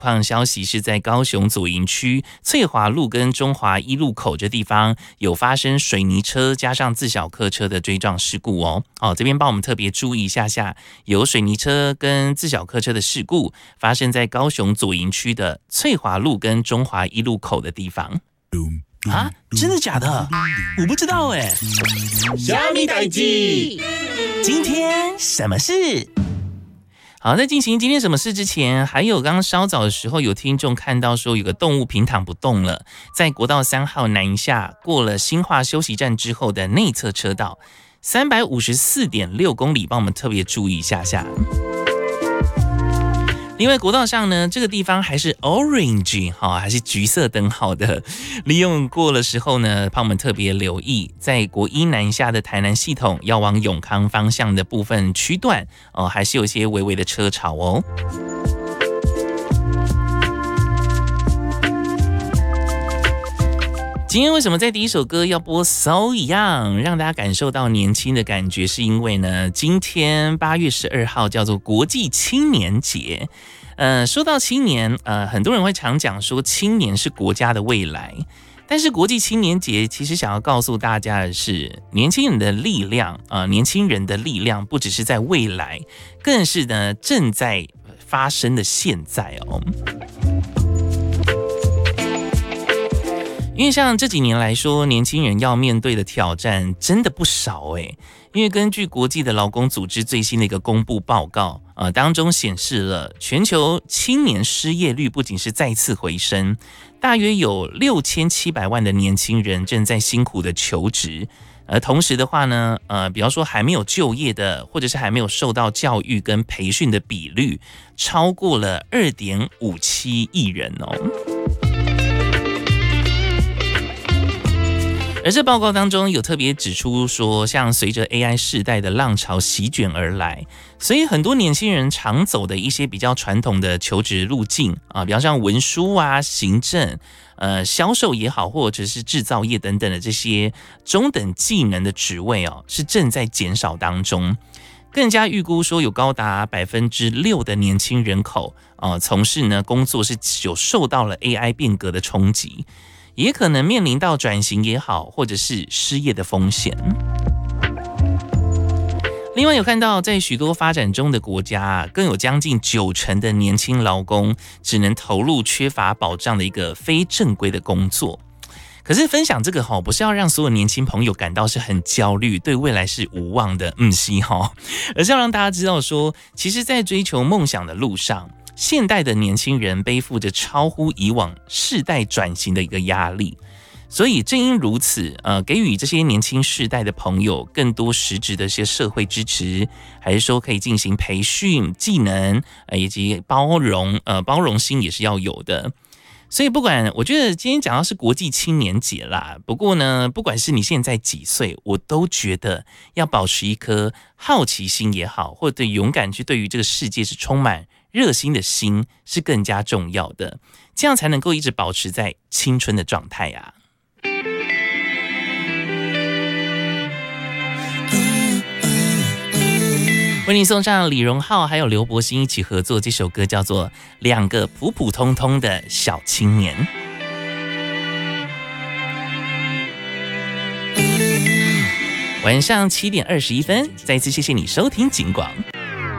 况消息是在高雄左营区翠华路跟中华一路口这地方有发生水泥车加上自小客车的追撞事故哦。这边帮我们特别注意一下，有水泥车跟自小客车的事故发生在高雄左营区的翠华路跟中华一路口的地方。 啊，真的假的？我不知道哎。 虾米代志？ 今天什么事？ 好，在进行今天什么事之前，还有刚刚稍早的时候，有听众看到说有个动物平躺不动了，在国道3号南下过了新化休息站之后的内侧车道，354.6公里，帮我们特别注意一下。另外国道上呢，这个地方还是 orange 还是橘色灯号的，利用过的时候呢，帮我们特别留意，在国一南下的台南系统要往永康方向的部分区段还是有一些微微的车潮哦。今天为什么在第一首歌要播 So Young 让大家感受到年轻的感觉，是因为呢，今天8月12号叫做国际青年节。说到青年，很多人会常讲说青年是国家的未来，但是国际青年节其实想要告诉大家的是，年轻人的力量年轻人的力量不只是在未来，更是呢正在发生的现在哦。因为像这几年来说，年轻人要面对的挑战真的不少欸。因为根据国际的劳工组织最新的一个公布报告当中显示了全球青年失业率不仅是再次回升，大约有6700万的年轻人正在辛苦的求职，而同时的话呢比方说还没有就业的，或者是还没有受到教育跟培训的比率超过了 2.57 亿人哦。而这报告当中有特别指出说，像随着 AI 世代的浪潮席卷而来，所以很多年轻人常走的一些比较传统的求职路径比方像文书行政销售也好，或者是制造业等等的这些中等技能的职位是正在减少当中。更加预估说，有高达 6% 的年轻人口从事呢工作是有受到了 AI 变革的冲击，也可能面临到转型也好，或者是失业的风险。另外有看到，在许多发展中的国家更有将近90%的年轻劳工只能投入缺乏保障的一个非正规的工作。可是分享这个不是要让所有年轻朋友感到是很焦虑，对未来是无望的，而是要让大家知道说，其实在追求梦想的路上，现代的年轻人背负着超乎以往世代转型的一个压力，所以正因如此，给予这些年轻世代的朋友更多实质的一些社会支持，还是说可以进行培训、技能，以及包容心也是要有的。所以不管，我觉得今天讲到是国际青年节啦，不过呢，不管是你现在几岁，我都觉得要保持一颗好奇心也好，或者勇敢去对于这个世界是充满热心的心是更加重要的，这样才能够一直保持在青春的状态啊。为你送上李荣浩还有刘柏辛一起合作这首歌，叫做《两个普普通通的小青年》。晚上7点21分，再次谢谢你收听警广。